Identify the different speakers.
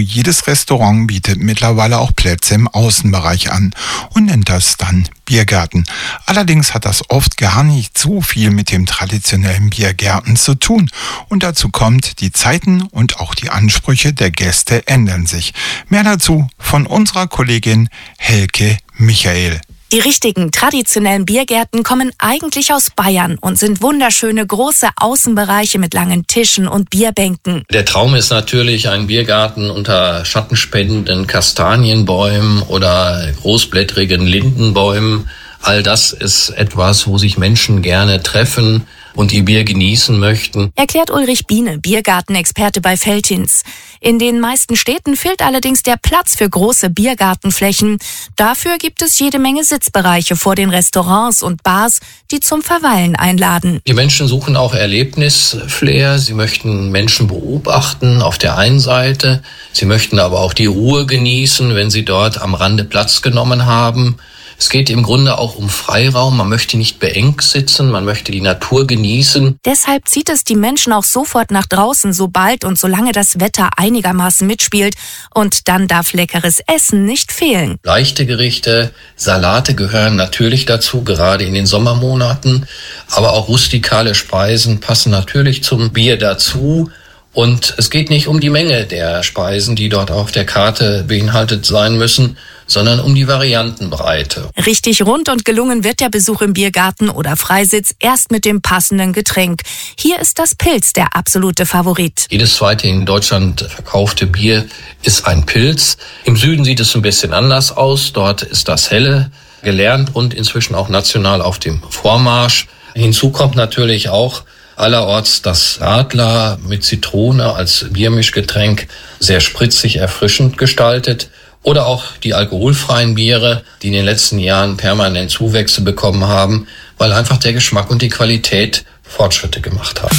Speaker 1: jedes Restaurant bietet mittlerweile auch Plätze im Außenbereich an und nennt das dann Biergarten. Allerdings hat das oft gar nicht so viel mit dem traditionellen Biergärten zu tun. Und dazu kommt, die Zeiten und auch die Ansprüche der Gäste ändern sich. Mehr dazu von unserer Kollegin Helke Michael.
Speaker 2: Die richtigen traditionellen Biergärten kommen eigentlich aus Bayern und sind wunderschöne große Außenbereiche mit langen Tischen und Bierbänken.
Speaker 3: Der Traum ist natürlich ein Biergarten unter schattenspendenden Kastanienbäumen oder großblättrigen Lindenbäumen. All das ist etwas, wo sich Menschen gerne treffen und ihr Bier genießen möchten.
Speaker 2: Erklärt Ulrich Biene, Biergartenexperte bei Veltins. In den meisten Städten fehlt allerdings der Platz für große Biergartenflächen. Dafür gibt es jede Menge Sitzbereiche vor den Restaurants und Bars, die zum Verweilen einladen.
Speaker 3: Die Menschen suchen auch Erlebnisflair. Sie möchten Menschen beobachten auf der einen Seite. Sie möchten aber auch die Ruhe genießen, wenn sie dort am Rande Platz genommen haben. Es geht im Grunde auch um Freiraum. Man möchte nicht beengt sitzen, man möchte die Natur genießen.
Speaker 2: Deshalb zieht es die Menschen auch sofort nach draußen, sobald und solange das Wetter einigermaßen mitspielt. Und dann darf leckeres Essen nicht fehlen.
Speaker 3: Leichte Gerichte, Salate gehören natürlich dazu, gerade in den Sommermonaten. Aber auch rustikale Speisen passen natürlich zum Bier dazu. Und es geht nicht um die Menge der Speisen, die dort auf der Karte beinhaltet sein müssen, sondern um die Variantenbreite.
Speaker 2: Richtig rund und gelungen wird der Besuch im Biergarten oder Freisitz erst mit dem passenden Getränk. Hier ist das Pils der absolute Favorit.
Speaker 3: Jedes zweite in Deutschland verkaufte Bier ist ein Pils. Im Süden sieht es ein bisschen anders aus. Dort ist das Helle gelernt und inzwischen auch national auf dem Vormarsch. Hinzu kommt natürlich auch allerorts das Radler mit Zitrone als Biermischgetränk, sehr spritzig, erfrischend gestaltet. Oder auch die alkoholfreien Biere, die in den letzten Jahren permanent Zuwächse bekommen haben, weil einfach der Geschmack und die Qualität Fortschritte gemacht haben.